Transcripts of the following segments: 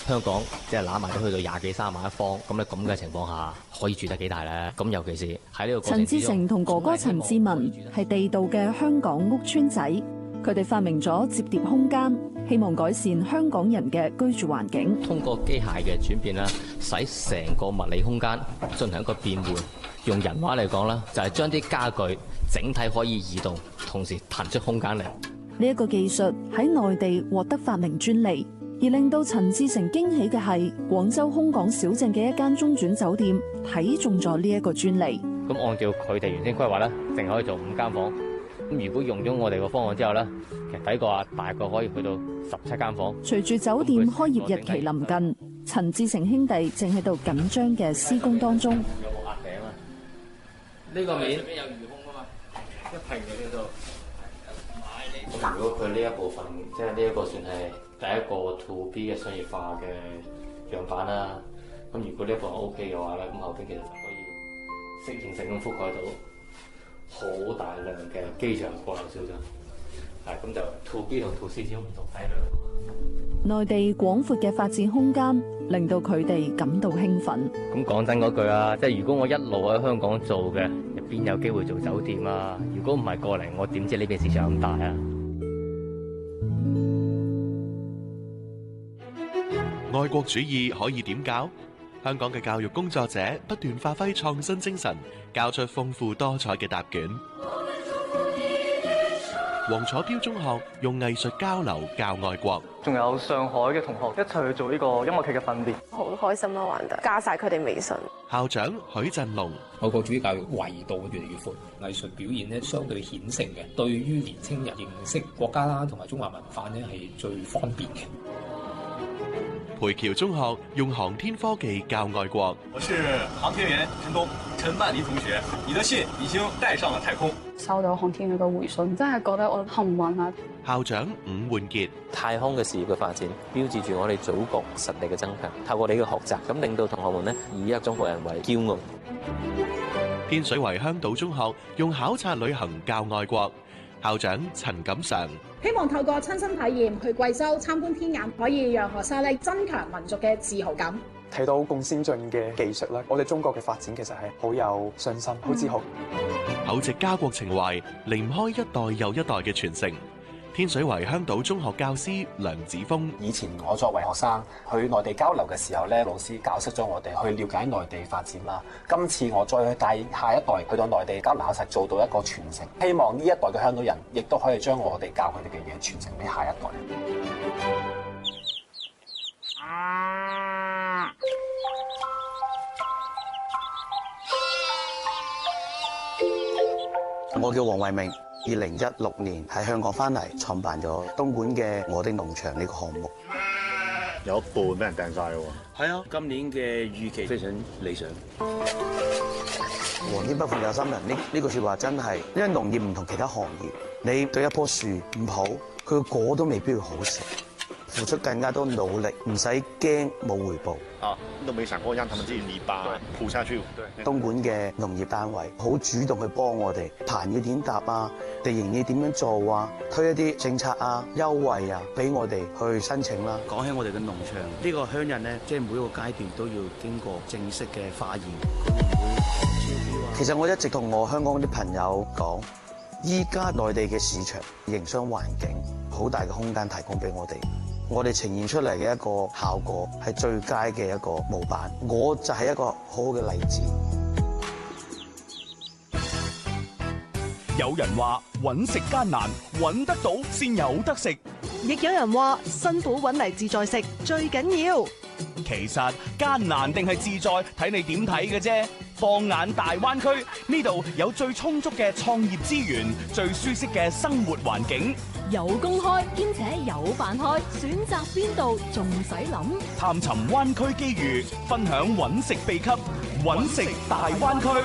香港即係攬埋都去到20幾30萬一方，咁咧咁嘅情況下，可以住得幾大咧？咁尤其是喺呢個過程之中， 陳志成同哥哥陳志文係地道嘅香港屋邨仔，佢哋發明咗摺疊空間，希望改善香港人嘅居住環境。 通過機械嘅轉變啦，使成個物理空間進行一個變換。用人話嚟講啦，就係將啲家具整體可以移動，同時騰出空間嚟。 呢一個技術喺內地獲得發明專利，而令到陳志成驚喜嘅係廣州空港小鎮嘅一間中轉酒店睇中咗呢一個專利。 咁按照佢哋原先規劃咧，淨可以做5間房。咁如果用咗我哋個方案之後咧，其實抵過大概可以去到17間房。 隨住酒店開業日期臨近，陳志成兄弟正喺度緊張嘅施工當中。 有冇壓頂啊？呢個面上面有魚空啊嘛，一平嘅呢度。咁如果佢呢一部分，即係呢一個算係第一個 to B 嘅商業化嘅樣板啦。咁如果呢一部分 OK 嘅話咧，咁後邊其實就可以適應性咁覆蓋到好大量嘅機場過流消息。係咁就 to B 同 to C 之間唔同體量。 內地廣闊嘅發展空間令到佢哋感到興奮。 咁講真嗰句啊，即係如果我一路喺香港做嘅，入邊有機會做酒店啊？如果唔係過嚟，我點知呢邊市場咁大啊？ 愛國主義可以點教？香港嘅教育工作者不斷發揮創新精神，教出豐富多彩嘅答卷。黃楚標中學用藝術交流教愛國， 仲有上海嘅同學一齊去做呢個音樂劇嘅訓練， 好開心啦！玩得加晒佢哋微信。 校長許振龍， 愛國主義教育維度越嚟越闊，藝術表現咧相對顯性嘅，對於年青人認識國家啦同埋中華文化咧係最方便嘅。 培僑中學用航天科技教愛國。 我是航天員陳東，陳曼妮同學，你的信已經帶上了太空。 收到航天員嘅回信，真係覺得我幸運啊！ 校長伍煥傑， 太空嘅事業嘅發展，標誌住我哋祖國實力嘅增強。透過你嘅學習，咁令到同學們呢以一個中國人為驕傲。 天水圍香島中學用考察旅行教愛國。校長陳錦常， 希望透過親身體驗去貴州參觀天眼，可以讓學生咧增強民族嘅自豪感。 睇到咁先進嘅技術咧，我哋中國嘅發展其實係好有信心、好自豪。 厚植家國情懷，離唔開一代又一代嘅傳承。天水圍香島中學教師梁子峰， 以前我作為學生去內地交流嘅時候咧，老師教識咗我哋去了解內地發展啦。今次我再去帶下一代去到內地交流，實做到一個傳承。希望呢一代嘅香港人亦都可以將我哋教佢哋嘅嘢傳承俾下一代。 我叫黃惠明，2016年喺香港翻嚟，創辦咗東莞嘅我的農場呢個項目。 有一半俾人訂晒喎。 係啊，今年嘅預期非常理想。皇天不負有心人，呢句説話真係，因為農業唔同其他行業，你對一棵樹唔好，佢個果都未必會好食。付出更加多努力，唔使驚冇回報。 啊，都沒想過讓他們自己泥巴鋪下去。 東莞嘅農業單位好主動去幫我哋，棚要點搭啊，地形要點樣做啊，推一啲政策啊、優惠啊，俾我哋去申請啦。 講起我哋嘅農場，呢個鄉人咧，即係每一個階段都要經過正式嘅化驗。 其實我一直同我香港啲朋友講，依家內地嘅市場營商環境好大嘅空間提供俾我哋。我哋呈現出嚟嘅一個效果係最佳嘅一個模板，我就係一個好好嘅例子。 有人話揾食艱難，揾得到先有得食； 亦有人話辛苦揾嚟自在食最緊要。 其實艱難定係自在，睇你點睇嘅啫。放眼大灣區，呢度有最充足嘅創業資源，最舒適嘅生活環境， 有公開兼且有飯開，選擇邊度仲使諗？ 探尋灣區機遇，分享揾食秘笈，揾食大灣區。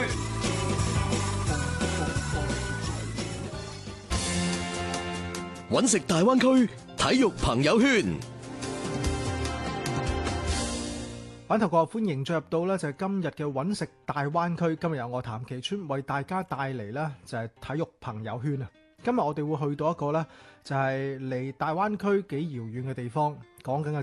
揾食大灣區體育朋友圈。 反頭過歡迎進入到呢就係今日嘅揾食大灣區。今日由我譚其川為大家帶嚟呢就係體育朋友圈啊！今日我哋會去到一個呢就係離大灣區幾遙遠嘅地方，講緊嘅